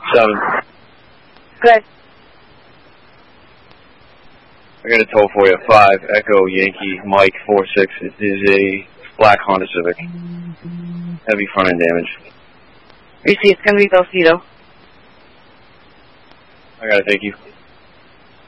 7. Good. I got a toll for you. 5 Echo Yankee Mike 46. It is a black Honda Civic. Heavy front end damage. Receipt. It's going to be Belsito. I got it. Thank you.